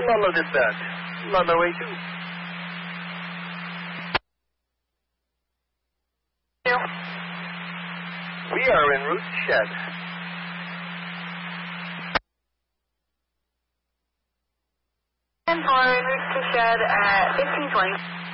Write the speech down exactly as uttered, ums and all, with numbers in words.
Lolo dispatch. On my way to. We are en route to Shed. ten four, en route to Shed at fifteen twenty.